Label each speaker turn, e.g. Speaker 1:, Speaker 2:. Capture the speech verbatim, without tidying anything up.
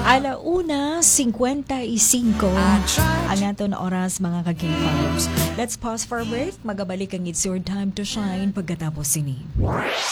Speaker 1: Alauna, fifty-five ang ato na oras mga ka-K-Fibes. Let's pause for a break. Magabalik ang It's Your Time to Shine pagkatapos sini.